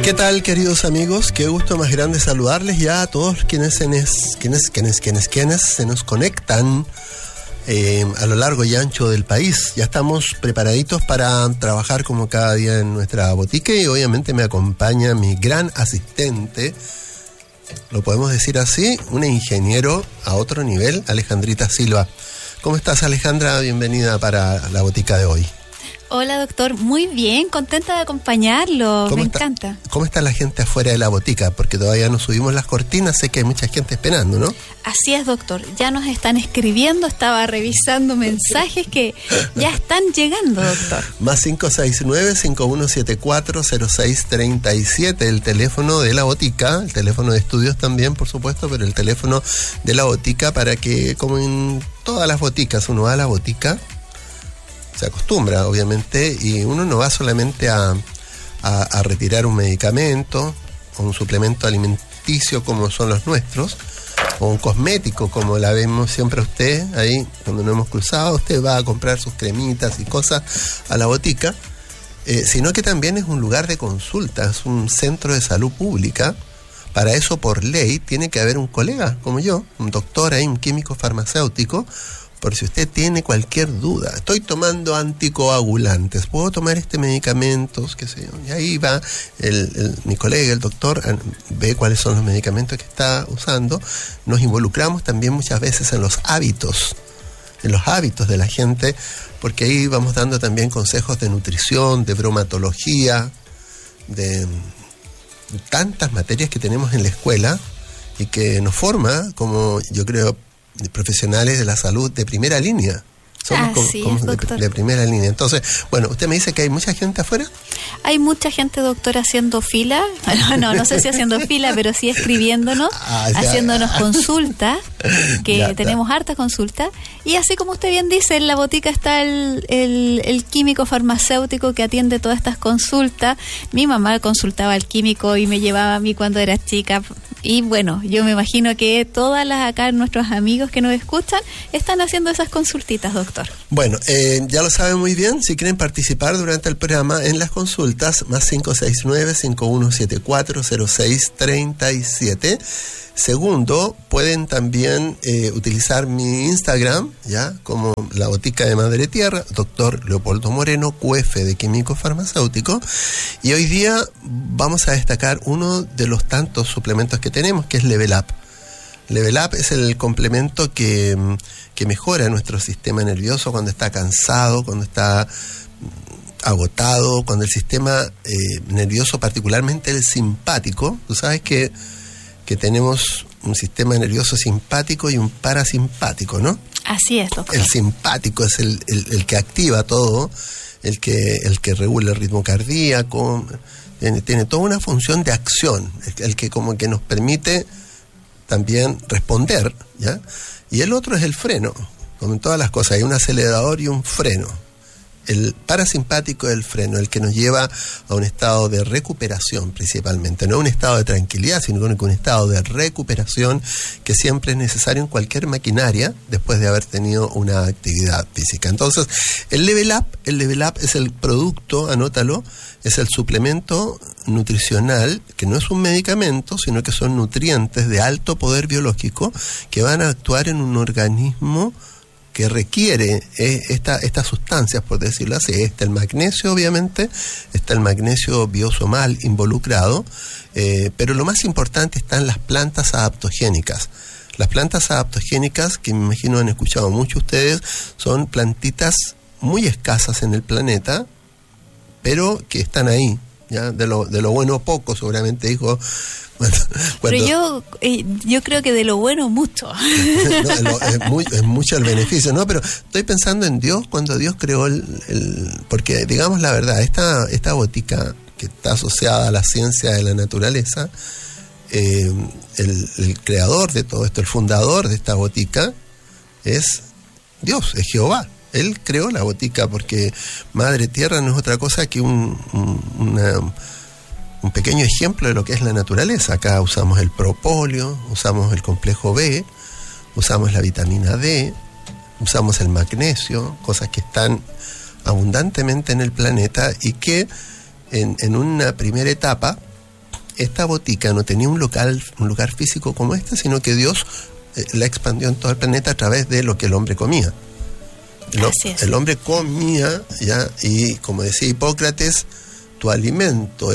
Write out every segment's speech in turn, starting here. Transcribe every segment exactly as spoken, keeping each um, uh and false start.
¿Qué tal, queridos amigos? Qué gusto más grande saludarles ya a todos quienes, quienes, quienes, quienes, quienes, quienes se nos conectan eh, a lo largo y ancho del país. Ya estamos preparaditos para trabajar como cada día en nuestra botica y obviamente me acompaña mi gran asistente, lo podemos decir así, un ingeniero a otro nivel, Alejandrita Silva. ¿Cómo estás, Alejandra? Bienvenida para la botica de hoy. Hola, doctor. Muy bien, contenta de acompañarlo. Me está, encanta. ¿Cómo está la gente afuera de la botica? Porque todavía no subimos las cortinas, sé que hay mucha gente esperando, ¿no? Así es, doctor. Ya nos están escribiendo, estaba revisando mensajes que ya están llegando, doctor. Más cinco seis nueve, cinco uno siete cuatro, cero seis tres siete, el teléfono de la botica, el teléfono de estudios también, por supuesto, pero el teléfono de la botica para que, como en todas las boticas, uno va a la botica, se acostumbra, obviamente, y uno no va solamente a, a, a retirar un medicamento o un suplemento alimenticio como son los nuestros, o un cosmético como la vemos siempre a usted, ahí cuando nos hemos cruzado, usted va a comprar sus cremitas y cosas a la botica, eh, sino que también es un lugar de consulta, es un centro de salud pública. Para eso, por ley, tiene que haber un colega como yo, un doctor ahí, un químico farmacéutico, por si usted tiene cualquier duda. Estoy tomando anticoagulantes, ¿puedo tomar este medicamento? ¿Qué sé yo? Y ahí va el, el, mi colega, el doctor, ve cuáles son los medicamentos que está usando. Nos involucramos también muchas veces en los hábitos, en los hábitos de la gente, porque ahí vamos dando también consejos de nutrición, de bromatología, de tantas materias que tenemos en la escuela y que nos forma, como yo creo, de profesionales de la salud de primera línea. Somos Así como, como es, de, de primera línea. Entonces, bueno, usted me dice que hay mucha gente afuera. Hay mucha gente, doctor, haciendo fila. No, no, no sé si haciendo fila, pero sí escribiéndonos, ah, haciéndonos consultas, que ya, tenemos ya. hartas consultas. Y así como usted bien dice, en la botica está el, el, el químico farmacéutico que atiende todas estas consultas. Mi mamá consultaba al químico y me llevaba a mí cuando era chica. Y bueno, yo me imagino que todas las acá nuestros amigos que nos escuchan están haciendo esas consultitas, doctor. Bueno, eh, ya lo saben muy bien, si quieren participar durante el programa en las consultas, más cinco seis nueve, cinco uno siete cuatro, cero seis tres siete. Segundo, pueden también eh, utilizar mi Instagram, ya, como la botica de Madre Tierra, doctor Leopoldo Moreno, Q F de químico farmacéutico. Y hoy día vamos a destacar uno de los tantos suplementos que tenemos, que es Level Up. Level Up es el complemento que, que mejora nuestro sistema nervioso cuando está cansado, cuando está agotado, cuando el sistema eh, nervioso, particularmente el simpático, tú sabes que que tenemos un sistema nervioso simpático y un parasimpático, ¿no? Así es, doctor. El simpático es el, el, el que activa todo, el que, el que regula el ritmo cardíaco, tiene, tiene toda una función de acción, el, el que como que nos permite también responder, ¿ya? Y el otro es el freno, como en todas las cosas, hay un acelerador y un freno. El parasimpático es el freno, el que nos lleva a un estado de recuperación principalmente, no un estado de tranquilidad, sino que un estado de recuperación que siempre es necesario en cualquier maquinaria después de haber tenido una actividad física. Entonces, el Level Up, el Level Up es el producto, anótalo, es el suplemento nutricional, que no es un medicamento, sino que son nutrientes de alto poder biológico que van a actuar en un organismo que requiere eh, esta, estas sustancias, por decirlo así. Está el magnesio, obviamente, está el magnesio biosomal involucrado, eh, pero lo más importante están las plantas adaptogénicas. Las plantas adaptogénicas, que me imagino han escuchado mucho ustedes, son plantitas muy escasas en el planeta, pero que están ahí, ¿ya? De lo, de lo bueno poco, seguramente dijo. Bueno, cuando, pero yo eh, yo creo que de lo bueno mucho. No, lo, es, muy, es mucho el beneficio, ¿no? Pero estoy pensando en Dios cuando Dios creó el... el porque, digamos la verdad, esta, esta botica que está asociada a la ciencia de la naturaleza, eh, el, el creador de todo esto, el fundador de esta botica, es Dios, es Jehová. Él creó la botica porque Madre Tierra no es otra cosa que un, un, una... un pequeño ejemplo de lo que es la naturaleza. Acá usamos el propóleo, usamos el complejo B, usamos la vitamina D, usamos el magnesio, cosas que están abundantemente en el planeta y que en, en una primera etapa esta botica no tenía un local, un lugar físico como este, sino que Dios eh, la expandió en todo el planeta a través de lo que el hombre comía. El, el hombre comía, ya, y como decía Hipócrates, tu alimento,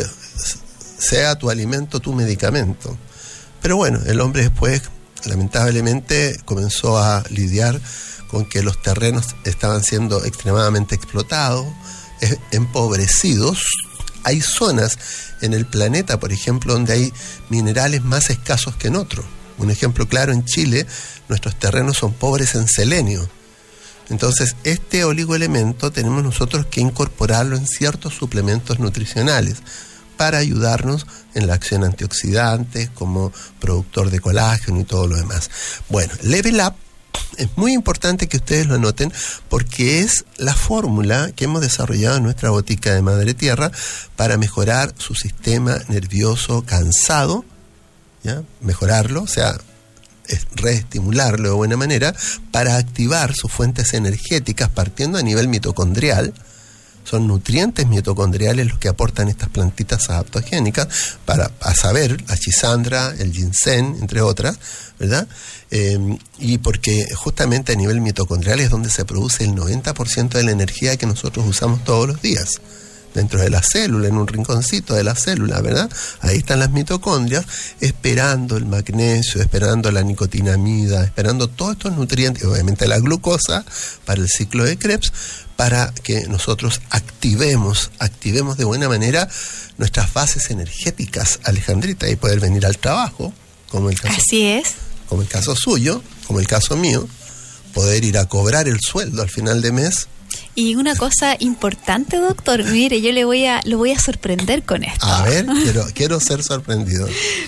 sea tu alimento tu medicamento. Pero bueno, el hombre después, lamentablemente, comenzó a lidiar con que los terrenos estaban siendo extremadamente explotados, empobrecidos. Hay zonas en el planeta, por ejemplo, donde hay minerales más escasos que en otros. Un ejemplo claro, en Chile, nuestros terrenos son pobres en selenio. Entonces, este oligoelemento tenemos nosotros que incorporarlo en ciertos suplementos nutricionales para ayudarnos en la acción antioxidante, como productor de colágeno y todo lo demás. Bueno, Level Up es muy importante que ustedes lo anoten porque es la fórmula que hemos desarrollado en nuestra botica de Madre Tierra para mejorar su sistema nervioso cansado, ¿ya? Mejorarlo, o sea, es reestimularlo de buena manera para activar sus fuentes energéticas partiendo a nivel mitocondrial. Son nutrientes mitocondriales los que aportan estas plantitas adaptogénicas para, a saber, la chisandra, el ginseng, entre otras, ¿verdad? Eh, y porque justamente a nivel mitocondrial es donde se produce el noventa por ciento de la energía que nosotros usamos todos los días. Dentro de la célula, en un rinconcito de la célula, ¿verdad? Ahí están las mitocondrias esperando el magnesio, esperando la nicotinamida, esperando todos estos nutrientes, obviamente la glucosa para el ciclo de Krebs, para que nosotros activemos, activemos de buena manera nuestras bases energéticas, Alejandrita, y poder venir al trabajo, como el caso, Así es. como el caso suyo, como el caso mío, poder ir a cobrar el sueldo al final de mes. Y una cosa importante, doctor, mire, yo le voy a lo voy a sorprender con esto. A ver, quiero, quiero ser sorprendido.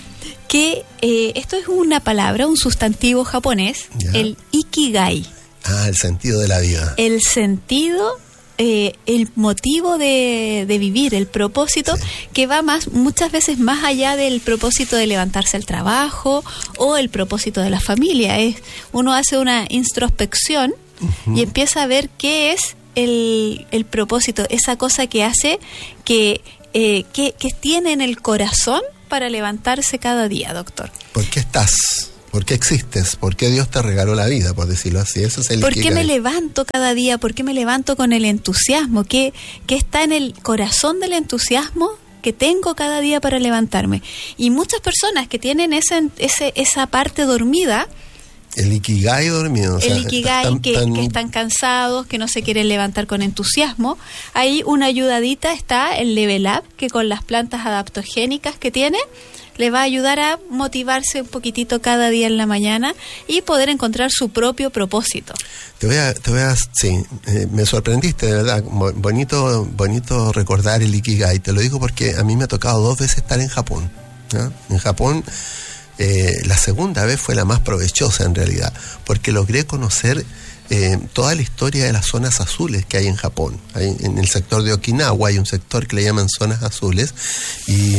Que eh, esto es una palabra, un sustantivo japonés, ya. El ikigai. Ah, el sentido de la vida. El sentido, eh, el motivo de, de vivir, el propósito, sí. Que va más, muchas veces más allá del propósito de levantarse al trabajo o el propósito de la familia. Es, uno hace una introspección uh-huh. y empieza a ver qué es el, el propósito, esa cosa que hace, que, eh, que, que tiene en el corazón para levantarse cada día, doctor. ¿Por qué estás? ¿Por qué existes? ¿Por qué Dios te regaló la vida, por decirlo así? Eso es el ¿Por qué me levanto cada día? ¿Por qué me levanto con el entusiasmo? ¿Qué, qué está en el corazón del entusiasmo que tengo cada día para levantarme? Y muchas personas que tienen ese, ese, esa parte dormida, el ikigai dormido. O sea, el ikigai tan, que, tan... que están cansados, que no se quieren levantar con entusiasmo. Ahí una ayudadita está el Level Up, que con las plantas adaptogénicas que tiene, le va a ayudar a motivarse un poquitito cada día en la mañana y poder encontrar su propio propósito. Te voy a, te voy a, sí, eh, me sorprendiste, de verdad. Bonito, bonito recordar el ikigai. Te lo digo porque a mí me ha tocado dos veces estar en Japón, ¿no? En Japón. Eh, la segunda vez fue la más provechosa en realidad, porque logré conocer eh, toda la historia de las zonas azules que hay en Japón. Hay, en el sector de Okinawa hay un sector que le llaman zonas azules, y,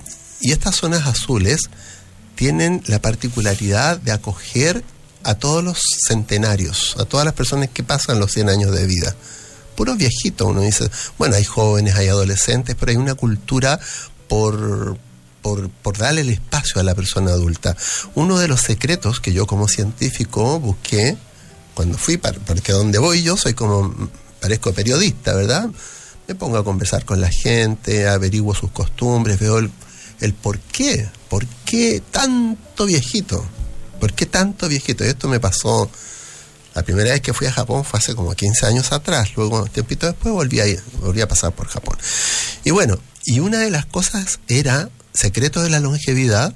y estas zonas azules tienen la particularidad de acoger a todos los centenarios, a todas las personas que pasan los cien años de vida. Puros viejitos, uno dice, bueno, hay jóvenes, hay adolescentes, pero hay una cultura por... Por, por darle el espacio a la persona adulta. Uno de los secretos que yo como científico busqué cuando fui, para, porque donde voy yo soy como, parezco periodista, ¿verdad? Me pongo a conversar con la gente, averiguo sus costumbres, veo el, el por qué, por qué tanto viejito, por qué tanto viejito. Y esto me pasó, la primera vez que fui a Japón fue hace como quince años atrás, luego un tiempito después volví a ir, volví a pasar por Japón. Y bueno, y una de las cosas era, secreto de la longevidad,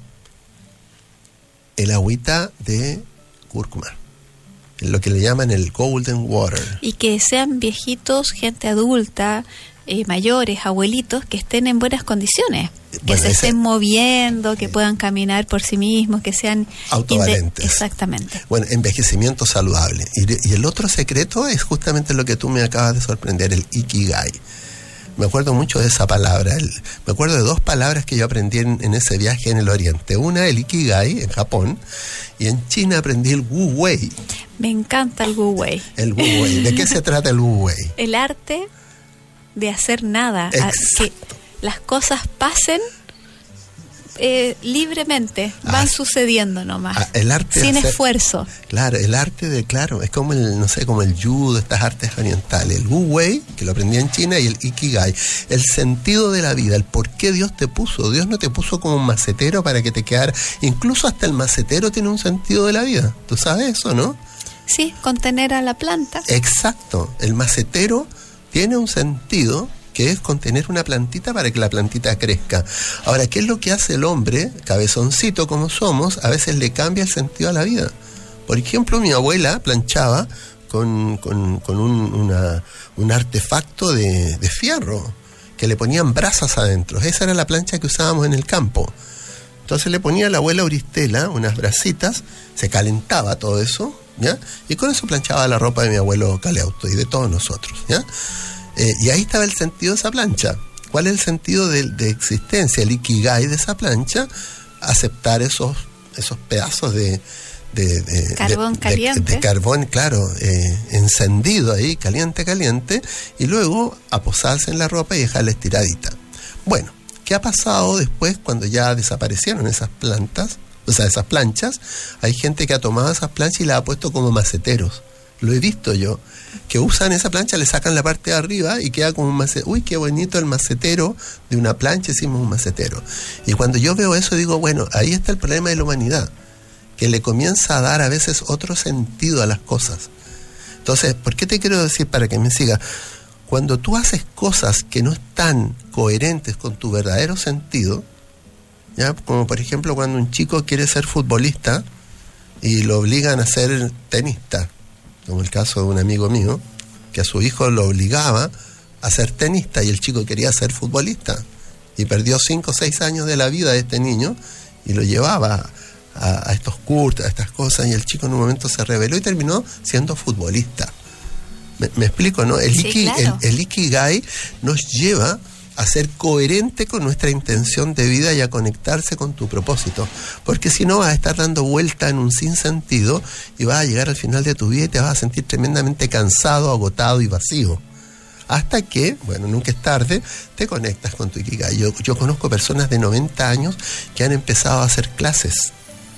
el agüita de cúrcuma, lo que le llaman el golden water. Y que sean viejitos, gente adulta, eh, mayores, abuelitos, que estén en buenas condiciones, que bueno, se estén moviendo, que sí. puedan caminar por sí mismos, que sean autovalentes. Exactamente. Bueno, envejecimiento saludable. Y, y el otro secreto es justamente lo que tú me acabas de sorprender, el ikigai. Me acuerdo mucho de esa palabra. El, me acuerdo de dos palabras que yo aprendí en, en ese viaje en el Oriente. Una, el ikigai, en Japón, y en China aprendí el wu wei. Me encanta el wu wei. El wu wei. ¿De qué se trata el wu wei? El arte de hacer nada. Exacto. Que las cosas pasen eh, libremente, van ah, sucediendo nomás, ah, el arte sin hacer, esfuerzo. Claro, el arte de, claro, es como el, no sé, como el judo, estas artes orientales, el Wu Wei, que lo aprendí en China, y el Ikigai, el sentido de la vida, el por qué Dios te puso. Dios no te puso como un macetero para que te quedara, incluso hasta el macetero tiene un sentido de la vida, ¿tú sabes eso, no? Sí, contener a la planta. Exacto, el macetero tiene un sentido que es contener una plantita para que la plantita crezca. Ahora, ¿qué es lo que hace el hombre, cabezoncito como somos? A veces le cambia el sentido a la vida. Por ejemplo, mi abuela planchaba con, con, con un, una, un artefacto de, de fierro, que le ponían brasas adentro. Esa era la plancha que usábamos en el campo. Entonces le ponía a la abuela Auristela unas brasitas, se calentaba todo eso, ¿ya? Y con eso planchaba la ropa de mi abuelo Caleuto y de todos nosotros, ¿ya? Eh, y ahí estaba el sentido de esa plancha. ¿Cuál es el sentido de, de existencia, el ikigai de esa plancha? Aceptar esos, esos pedazos de, de, de carbón de, caliente. De, de carbón, claro, eh, encendido ahí, caliente, caliente, y luego aposarse en la ropa y dejarla estiradita. Bueno, ¿qué ha pasado después cuando ya desaparecieron esas plantas? O sea, esas planchas. Hay gente que ha tomado esas planchas y las ha puesto como maceteros. Lo he visto yo, que usan esa plancha, le sacan la parte de arriba y queda como un macetero. Uy, qué bonito el macetero de una plancha, hicimos un macetero. Y cuando yo veo eso digo, bueno, ahí está el problema de la humanidad, que le comienza a dar a veces otro sentido a las cosas. Entonces, ¿por qué te quiero decir para que me siga? Cuando tú haces cosas que no están coherentes con tu verdadero sentido, ¿ya? Como por ejemplo cuando un chico quiere ser futbolista y lo obligan a ser tenista, como el caso de un amigo mío, que a su hijo lo obligaba a ser tenista y el chico quería ser futbolista. Y perdió cinco o seis años de la vida de este niño y lo llevaba a, a estos cursos, a estas cosas, y el chico en un momento se rebeló y terminó siendo futbolista. Me, me explico, ¿no? El, sí, iki, claro. el, el Ikigai nos lleva a ser coherente con nuestra intención de vida y a conectarse con tu propósito, porque si no vas a estar dando vuelta en un sinsentido y vas a llegar al final de tu vida y te vas a sentir tremendamente cansado, agotado y vacío, hasta que, bueno, nunca es tarde, te conectas con tu Ikigai. Yo, yo conozco personas de noventa años que han empezado a hacer clases.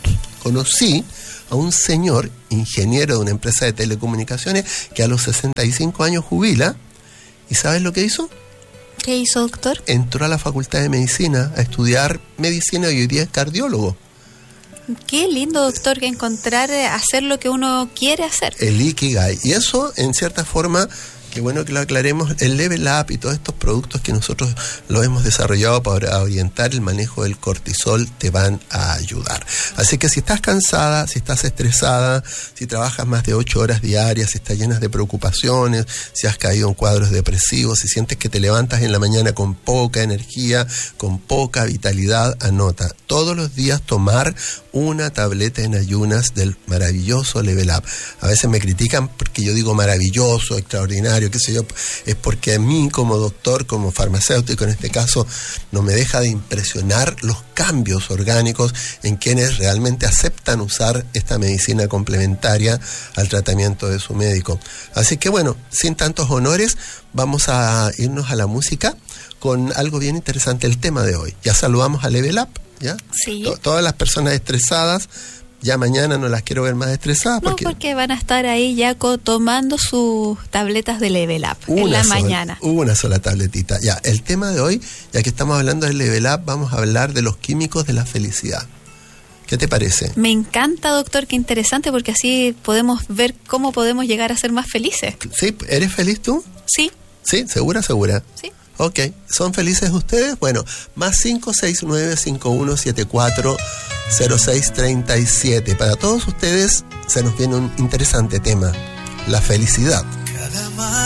Conocí a un señor ingeniero de una empresa de telecomunicaciones que a los sesenta y cinco años jubila, y ¿sabes lo que hizo? ¿Qué hizo, doctor? Entró a la Facultad de Medicina a estudiar medicina y hoy día es cardiólogo. Qué lindo, doctor, que encontrar hacer lo que uno quiere hacer. El Ikigai. Y eso, en cierta forma, qué bueno que lo aclaremos, el Level Up y todos estos productos que nosotros lo hemos desarrollado para orientar el manejo del cortisol te van a ayudar. Así que si estás cansada, si estás estresada, si trabajas más de ocho horas diarias, si estás llena de preocupaciones, si has caído en cuadros depresivos, si sientes que te levantas en la mañana con poca energía, con poca vitalidad, anota. Todos los días tomar una tableta en ayunas del maravilloso Level Up. A veces me critican porque yo digo maravilloso, extraordinario, qué sé yo, es porque a mí como doctor, como farmacéutico en este caso, no me deja de impresionar los cambios orgánicos en quienes realmente aceptan usar esta medicina complementaria al tratamiento de su médico. Así que bueno, sin tantos honores, vamos a irnos a la música con algo bien interesante, el tema de hoy. Ya saludamos a Level Up, ¿ya? Sí. T- todas las personas estresadas, ya mañana no las quiero ver más estresadas. No, porque, porque van a estar ahí ya co- tomando sus tabletas de Level Up en la sola, mañana. Una sola tabletita. Ya, el tema de hoy, ya que estamos hablando del Level Up, vamos a hablar de los químicos de la felicidad. ¿Qué te parece? Me encanta, doctor, qué interesante, porque así podemos ver cómo podemos llegar a ser más felices. ¿Sí? ¿Eres feliz tú? Sí. ¿Sí? ¿Segura? ¿Segura? Sí. Ok, ¿son felices ustedes? Bueno, más cinco seis nueve, cinco uno siete cuatro, cero seis tres siete. Para todos ustedes se nos viene un interesante tema, la felicidad.